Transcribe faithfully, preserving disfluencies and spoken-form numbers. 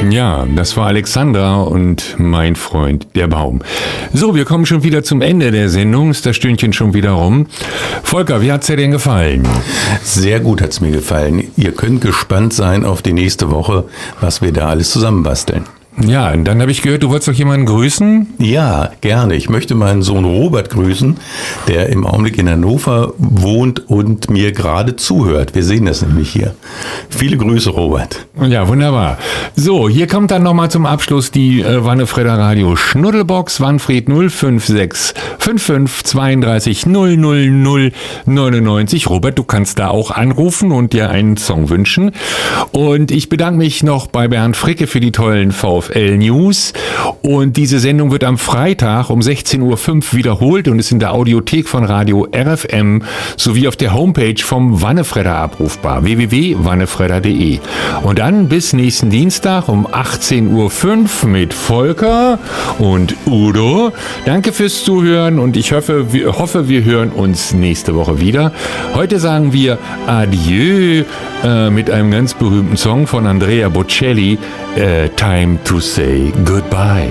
Ja, das war Alexandra und mein Freund, der Baum. So, wir kommen schon wieder zum Ende der Sendung. Ist das Stündchen schon wieder rum? Volker, wie hat's dir denn gefallen? Sehr gut hat's mir gefallen. Ihr könnt gespannt sein auf die nächste Woche, was wir da alles zusammenbasteln. Ja, und dann habe ich gehört, du wolltest doch jemanden grüßen? Ja, gerne. Ich möchte meinen Sohn Robert grüßen, der im Augenblick in Hannover wohnt und mir gerade zuhört. Wir sehen das nämlich hier. Viele Grüße, Robert. Ja, wunderbar. So, hier kommt dann nochmal zum Abschluss die äh, Wannefredder Radio Schnuddelbox, Wanfried null fünf sechs fünf fünf zweiunddreißig null null null neunundneunzig. Robert, du kannst da auch anrufen und dir einen Song wünschen. Und ich bedanke mich noch bei Bernd Fricke für die tollen VfL News. Und diese Sendung wird am Freitag um sechzehn Uhr fünf wiederholt und ist in der Audiothek von Radio R F M sowie auf der Homepage vom Wannefredder abrufbar, w w w punkt wannefredder punkt de. Und dann bis nächsten Dienstag um achtzehn Uhr fünf mit Volker und Udo. Danke fürs Zuhören und ich hoffe, wir, hoffe, wir hören uns nächste Woche wieder. Heute sagen wir Adieu äh, mit einem ganz berühmten Song von Andrea Bocelli, äh, Time to Say Goodbye.